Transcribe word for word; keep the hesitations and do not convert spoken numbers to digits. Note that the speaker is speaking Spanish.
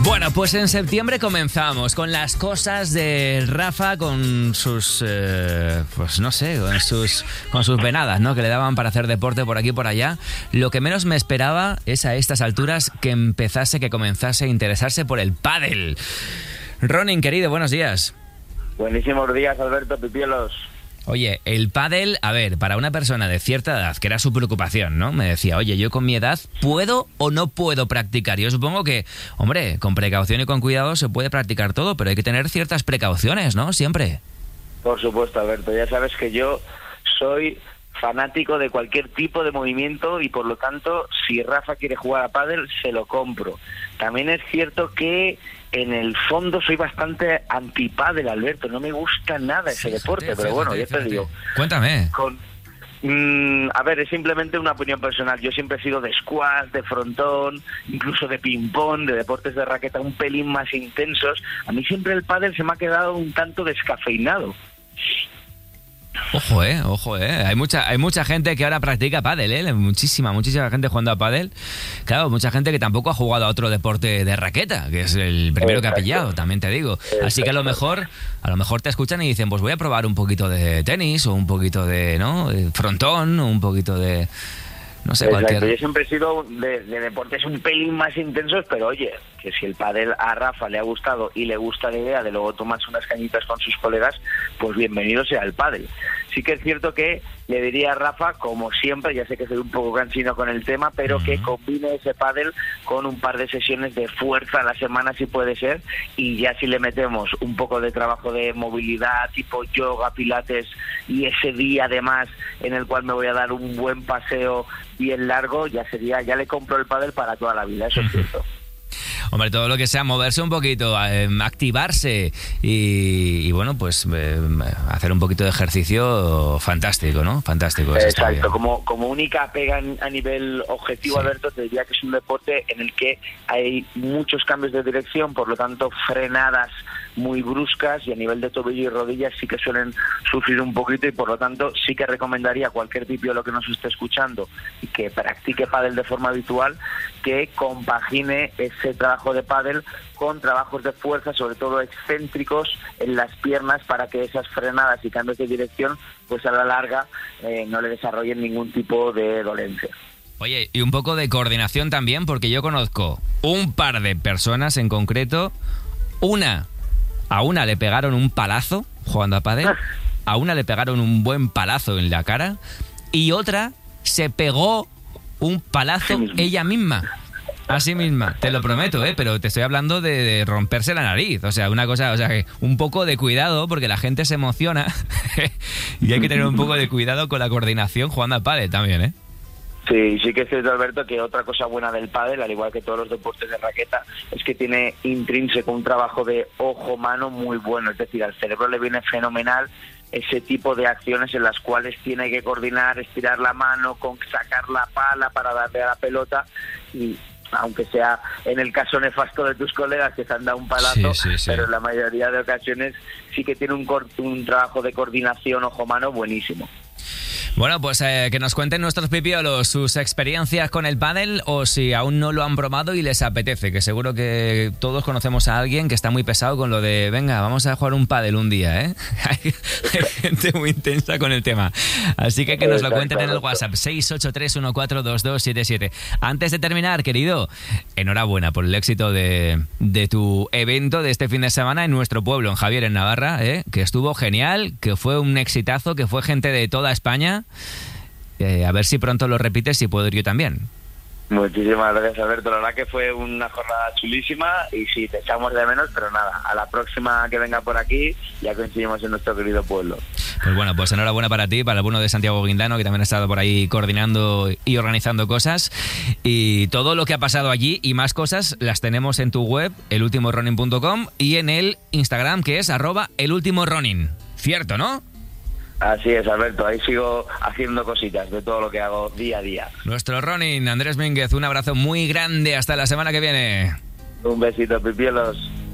Bueno, pues en septiembre comenzamos con las cosas de Rafa, con sus, eh, pues no sé, con sus, con sus venadas, ¿no? Que le daban para hacer deporte por aquí y por allá. Lo que menos me esperaba es a estas alturas que empezase, que comenzase a interesarse por el pádel. Ronin, querido, buenos días. Buenísimos días, Alberto Pipielos. Oye, el pádel, a ver, para una persona de cierta edad, que era su preocupación, ¿no? Me decía, oye, yo con mi edad, ¿puedo o no puedo practicar? Yo supongo que, hombre, con precaución y con cuidado se puede practicar todo, pero hay que tener ciertas precauciones, ¿no? Siempre. Por supuesto, Alberto. Ya sabes que yo soy fanático de cualquier tipo de movimiento y, por lo tanto, si Rafa quiere jugar a pádel, se lo compro. También es cierto que en el fondo soy bastante anti-pádel, Alberto. No me gusta nada ese fíjate, deporte, pero fíjate, bueno, ya te digo. Cuéntame. Con, mmm, a ver, es simplemente una opinión personal. Yo siempre he sido de squash, de frontón, incluso de ping-pong, de deportes de raqueta un pelín más intensos. A mí siempre el pádel se me ha quedado un tanto descafeinado. Ojo, eh, ojo, eh. Hay mucha, hay mucha gente que ahora practica pádel, eh. Muchísima, muchísima gente jugando a pádel. Claro, mucha gente que tampoco ha jugado a otro deporte de raqueta, que es el primero Exacto. que ha pillado, también te digo. Exacto. Así que a lo mejor, a lo mejor te escuchan y dicen, pues voy a probar un poquito de tenis, o un poquito de, ¿no? de frontón, o un poquito de, no sé, Exacto. cualquier. Yo siempre he sido de, de deportes un pelín más intensos, pero oye, que si el pádel a Rafa le ha gustado y le gusta la idea de luego tomarse unas cañitas con sus colegas, pues bienvenido sea el pádel. Sí que es cierto que le diría a Rafa, como siempre, ya sé que soy un poco cansino con el tema, pero uh-huh. que combine ese pádel con un par de sesiones de fuerza a la semana, si puede ser, y ya si le metemos un poco de trabajo de movilidad, tipo yoga, pilates, y ese día además en el cual me voy a dar un buen paseo bien largo, ya sería, ya le compro el pádel para toda la vida, eso uh-huh. es cierto. Hombre, todo lo que sea moverse un poquito, eh, activarse y, y bueno, pues eh, hacer un poquito de ejercicio, fantástico, ¿no? Fantástico. Exacto, como, como única pega a nivel objetivo, sí. Alberto, te diría que es un deporte en el que hay muchos cambios de dirección, por lo tanto frenadas muy bruscas, y a nivel de tobillo y rodillas sí que suelen sufrir un poquito, y por lo tanto sí que recomendaría a cualquier pipiolo que nos esté escuchando y que practique pádel de forma habitual, que compagine ese trabajo de pádel con trabajos de fuerza, sobre todo excéntricos en las piernas, para que esas frenadas y cambios de dirección pues a la larga eh, no le desarrollen ningún tipo de dolencia. Oye, y un poco de coordinación también, porque yo conozco un par de personas en concreto. Una, a una le pegaron un palazo jugando a pádel, a una le pegaron un buen palazo en la cara, y otra se pegó un palazo ella misma. Así misma, te lo prometo, ¿eh? Pero te estoy hablando de, de romperse la nariz. O sea, una cosa, o sea, que un poco de cuidado, porque la gente se emociona y hay que tener un poco de cuidado con la coordinación jugando al pádel también, ¿eh? Sí, sí que es cierto, Alberto, que otra cosa buena del pádel, al igual que todos los deportes de raqueta, es que tiene intrínseco un trabajo de ojo-mano muy bueno. Es decir, al cerebro le viene fenomenal ese tipo de acciones en las cuales tiene que coordinar, estirar la mano, con sacar la pala para darle a la pelota, y aunque sea en el caso nefasto de tus colegas que se han dado un palazo, sí, sí, sí. pero en la mayoría de ocasiones sí que tiene un, un trabajo de coordinación ojo-mano buenísimo. Bueno, pues eh, que nos cuenten nuestros pipiolos sus experiencias con el pádel, o si aún no lo han probado y les apetece, que seguro que todos conocemos a alguien que está muy pesado con lo de venga, vamos a jugar un pádel un día, ¿eh? hay, hay gente muy intensa con el tema. Así que que nos lo cuenten en el WhatsApp seis ocho tres uno cuatro dos dos siete siete. Antes de terminar, querido, enhorabuena por el éxito de, de tu evento de este fin de semana en nuestro pueblo, en Javier, en Navarra, ¿eh? Que estuvo genial, que fue un exitazo, que fue gente de toda España. Eh, a ver si pronto lo repites y puedo ir yo también. Muchísimas gracias, Alberto. La verdad que fue una jornada chulísima y sí, te echamos de menos, pero nada, a la próxima que venga por aquí ya coincidimos en nuestro querido pueblo. Pues bueno, pues enhorabuena para ti, para el bueno de Santiago Guindano, que también ha estado por ahí coordinando y organizando cosas, y todo lo que ha pasado allí y más cosas las tenemos en tu web, el último running punto com, y en el Instagram, que es arroba elultimorunning. ¿Cierto, no? Así es, Alberto, ahí sigo haciendo cositas de todo lo que hago día a día. Nuestro Ronin, Andrés Mínguez, un abrazo muy grande, hasta la semana que viene. Un besito, pipielos.